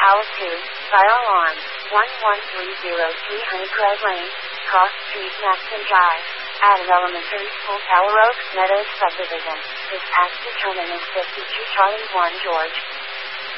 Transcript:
Vowel 2, Fire Alarm, 11303 Honeycrest Lane, Cross Street, Maxton Drive. Added Elementary School, Tower Oaks Meadows Subdivision. This past determinant 52 Charlie 1 George.